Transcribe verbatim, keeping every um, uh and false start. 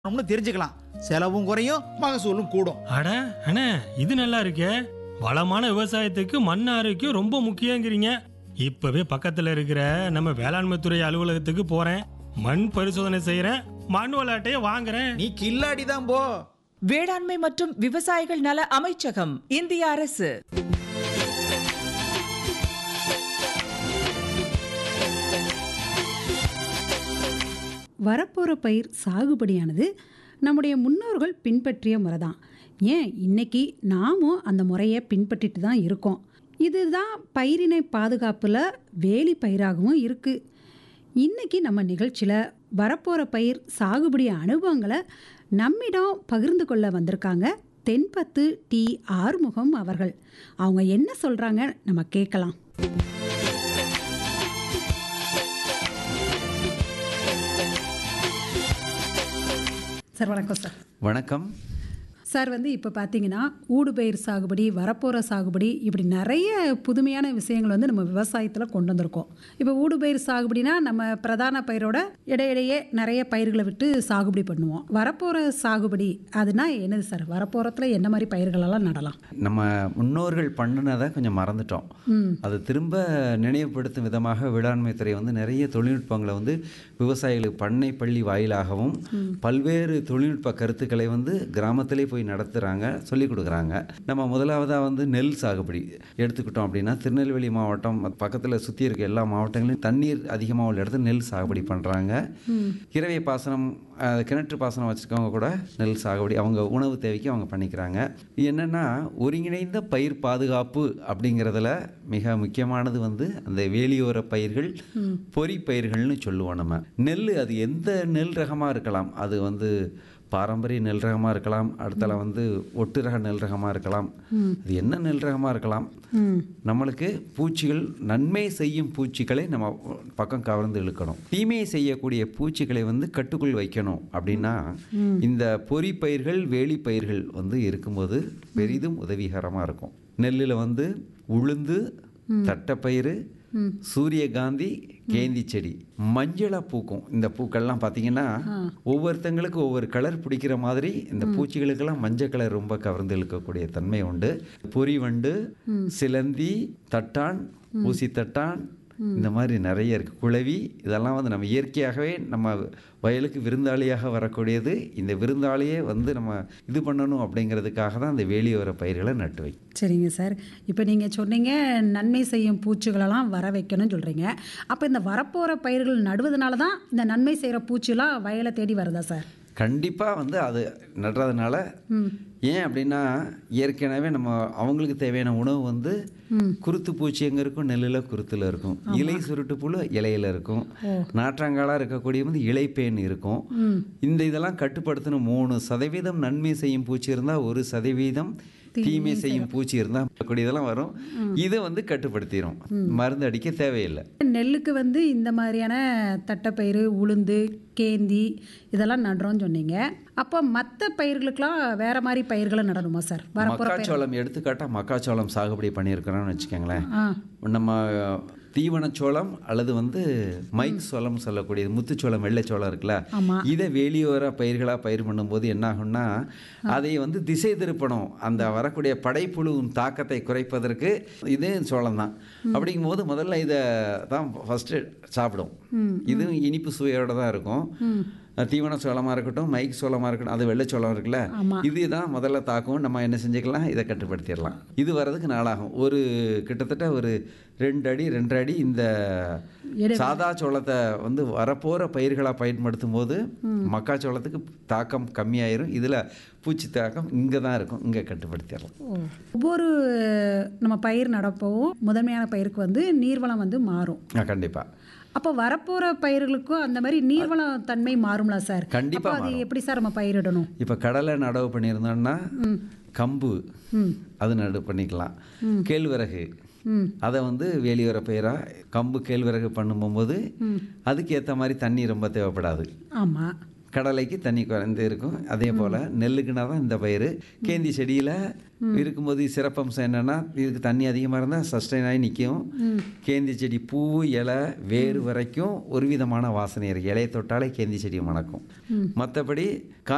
நம்மளும் தெரிஞ்சுக்கலாம். செலவும் குறையும், மகசூலும் கூடும். அட அண்ணே, இது நல்லா இருக்கே. வளமான விவசாயத்துக்கு மண் ஆரோக்கியம் ரொம்ப முக்கியங்கிறீங்க. இப்பவே பக்கத்துல இருக்கிற நம்ம வேளாண்மை துறை அலுவலகத்துக்கு போறேன், மண் பரிசோதனை செய்யறேன், மண் விளையாட்டையே வாங்குறேன். நீ கில்லாடி தான் போ. வேளாண்மை மற்றும் விவசாயிகள் நல அமைச்சகம், இந்திய அரசு. வரப்போகிற பயிர் சாகுபடியானது நம்முடைய முன்னோர்கள் பின்பற்றிய முறை தான். ஏன் இன்னைக்கு நாமும் அந்த முறையை பின்பற்றிட்டு தான் இருக்கோம். இதுதான் பயிரினை பாதுகாப்பில் வேலி பயிராகவும் இருக்குது. இன்றைக்கி நம்ம நிகழ்ச்சியில் வரப்போகிற பயிர் சாகுபடி அனுபவங்களை நம்மிடம் பகிர்ந்து கொள்ள வந்திருக்காங்க தென்பத்து டி ஆறுமுகம் அவர்கள். அவங்க என்ன சொல்கிறாங்க நம்ம கேட்கலாம். சார் வணக்கம் சார். வணக்கம் சார், வந்து இப்போ பார்த்தீங்கன்னா ஊடுபயிர் சாகுபடி, வரப்போகிற சாகுபடி, இப்படி நிறைய புதுமையான விஷயங்கள் வந்து நம்ம விவசாயத்தில் கொண்டு வந்திருக்கோம். இப்போ ஊடுபயிர் சாகுபடினா நம்ம பிரதான பயிரோட இடையிடையே நிறைய பயிர்களை விட்டு சாகுபடி பண்ணுவோம். வரப்போகிற சாகுபடி அதுனா என்னது சார்? வரப்போகிறதுல என்ன மாதிரி பயிர்களெல்லாம் நடலாம்? நம்ம முன்னோர்கள் பண்ணினதை கொஞ்சம் மறந்துட்டோம். அது திரும்ப நினைவுபடுத்தும் விதமாக வேளாண்மை துறை வந்து நிறைய தொழில்நுட்பங்களை வந்து விவசாயிகளுக்கு பண்ணை பள்ளி வாயிலாகவும் பல்வேறு தொழில்நுட்ப கருத்துக்களை வந்து கிராமத்திலே போய் நடத்துகிறாங்க, சொல்லிக் கொடுக்குறாங்க. நம்ம முதலாவதாக வந்து நெல் சாகுபடி எடுத்துக்கிட்டோம் அப்படின்னா, திருநெல்வேலி மாவட்டம் பக்கத்தில் சுற்றி இருக்க எல்லா மாவட்டங்களையும் தண்ணீர் அதிகமாக உள்ள இடத்துல நெல் சாகுபடி பண்ணுறாங்க. இறவை பாசனம், கிணற்று பாசனம் வச்சுருக்கவங்க கூட நெல் சாகுபடி அவங்க உணவு தேவைக்கு அவங்க பண்ணிக்கிறாங்க. என்னென்னா, ஒருங்கிணைந்த பயிர் பாதுகாப்பு அப்படிங்கிறதுல மிக முக்கியமானது வந்து அந்த வேலியோர பயிர்கள், பொறி பயிர்கள்னு சொல்லுவோம். நம்ம நெல் அது எந்த நெல் ரகமாக இருக்கலாம். அது வந்து பாரம்பரிய நெல் ரகமாக இருக்கலாம், அடுத்தல வந்து ஒட்டு ரக நெல் ரகமாக இருக்கலாம், அது என்ன நெல் ரகமாக இருக்கலாம். நம்மளுக்கு பூச்சிகள் நன்மை செய்யும் பூச்சிகளை நம்ம பக்கம் கவர்ந்து இழுக்கணும். தீமையை செய்யக்கூடிய பூச்சிகளை வந்து கட்டுக்குள் வைக்கணும். அப்படின்னா இந்த பொறி பயிர்கள், வேலி பயிர்கள் வந்து இருக்கும்போது பெரிதும் உதவிகரமாக இருக்கும். நெல்லில் வந்து உளுந்து, தட்டைப்பயிறு, சூரியகாந்தி, கேந்தி செடி, மஞ்சளா பூக்கும். இந்த பூக்கள்லாம் பார்த்தீங்கன்னா ஒவ்வொருத்தங்களுக்கு ஒவ்வொரு கலர் பிடிக்கிற மாதிரி இந்த பூச்சிகளுக்கெல்லாம் மஞ்சள் கலர் ரொம்ப கவர்ந்து இழுக்கக்கூடிய தன்மை உண்டு. பொறி வண்டு, சிலந்தி, தட்டான், ஊசி தட்டான், இந்த மாதிரி நிறைய இருக்குது. குளவி, இதெல்லாம் வந்து நம்ம இயற்கையாகவே நம்ம வயலுக்கு விருந்தாளியாக வரக்கூடியது. இந்த விருந்தாளியே வந்து நம்ம இது பண்ணணும் அப்படிங்கிறதுக்காக தான் இந்த வேலியோர பயிர்களை நட்டு வை. சரிங்க சார், இப்போ நீங்கள் சொன்னீங்க நன்மை செய்யும் பூச்சிகளெல்லாம் வர வைக்கணும்னு சொல்கிறீங்க. அப்போ இந்த வரப்போகிற பயிர்கள் நடுவதனால தான் இந்த நன்மை செய்கிற பூச்சிலாம் வயலை தேடி வருதா சார்? கண்டிப்பாக வந்து அது நடுறதுனால. ஏன் அப்படின்னா, ஏற்கனவே நம்ம அவங்களுக்கு தேவையான உணவு வந்து குருத்து பூச்சி எங்கே இருக்கும்? நெல்லில் குருத்தில் இருக்கும். இலை சுருட்டு புழு இலையில் இருக்கும். நாற்றாங்காலாக இருக்கக்கூடிய வந்து இலைப்பேன் இருக்கும். இந்த இதெல்லாம் கட்டுப்படுத்தணும். மூணு சதவீதம் நன்மை செய்யும் பூச்சி இருந்தால், ஒரு சதவீதம் தீமை செய்யும் பூச்சி இருந்தால் இதெல்லாம் வரும். இதை வந்து கட்டுப்படுத்திடும். மருந்து அடிக்க தேவையில்லை. நெல்லுக்கு வந்து இந்த மாதிரியான தட்டைப்பயிறு, உளுந்து, கேந்தி இதெல்லாம் நடுறோம்னு சொன்னீங்க. அப்போ மற்ற பயிர்களுக்கெல்லாம் வேற மாதிரி பயிர்களை நடணுமா சார்? மக்காச்சோளம் எடுத்துக்காட்டால் மக்காச்சோளம் சாகுபடி பண்ணியிருக்கிறோம்னு வச்சுக்கோங்களேன். நம்ம தீவனச்சோளம் அல்லது வந்து மைக் சோளம் சொல்லக்கூடியது, முத்துச்சோளம், வெள்ளைச்சோளம் இருக்குல்ல, இதை வேலியோர பயிர்களாக பயிர் பண்ணும்போது என்ன ஆகும்னா, அதை வந்து திசை திருப்பணும். அந்த வரக்கூடிய படைப்புழுவின் தாக்கத்தை குறைப்பதற்கு இது சோளம் தான். அப்படிங்கும்போது முதல்ல இதை தான் ஃபஸ்ட்டு சாப்பிடும். இதுவும் இனிப்பு சுவையோடு தான் இருக்கும். தீவன சோளமாக இருக்கட்டும், மைக் சோளமாக இருக்கட்டும், அது வெள்ளைச்சோளம் இருக்குல்ல, இதுதான் முதல்ல தாக்கும். நம்ம என்ன செஞ்சுக்கலாம், இதை கட்டுப்படுத்திடலாம். இது வர்றதுக்கு நாளாகும். ஒரு கிட்டத்தட்ட ஒரு ரெண்டு அடி ரெண்டரை அடி இந்த சாதா சோளத்தை வந்து வரப்போகிற பயிர்களாக பயன்படுத்தும் போது மக்காச்சோளத்துக்கு தாக்கம் கம்மியாயிரும். இதில் பூச்சி தாக்கம் இங்கே தான் இருக்கும். இங்கே கட்டுப்படுத்திடலாம். ஒவ்வொரு நம்ம பயிர் நடப்பவும் முதன்மையான பயிருக்கு வந்து நீர்வளம் வந்து மாறும். கண்டிப்பாக. அப்போ வரப்போகிற பயிர்களுக்கும் அந்த மாதிரி நீர்வள தன்மை மாறும்ல சார்? கண்டிப்பாக. அது எப்படி சார் நம்ம பயிரிடணும்? இப்போ கடலை நடவு பண்ணியிருந்தோம்னா கம்பு அது நடவு பண்ணிக்கலாம். கேழ்வரகு அதை வந்து வேலியோர பயிராக கம்பு கேழ்வரகு பண்ணும்போது அதுக்கு ஏற்ற மாதிரி தண்ணி ரொம்ப தேவைப்படாது. ஆமாம். கடலைக்கு தண்ணி குறைந்து இருக்கும். அதே போல் நெல்லுக்குனா தான் இந்த பயிர். கேந்தி செடியில் இருக்கும்போது சிறப்பம்சம் என்னென்னா, இதுக்கு தண்ணி அதிகமாக இருந்தால் சஸ்டைன் ஆகி நிற்கும். கேந்தி செடி பூ, இலை, வேறு வரைக்கும் ஒரு விதமான வாசனை இருக்குது. இலையை தொட்டாலே கேந்தி செடி மணக்கும். மற்றபடி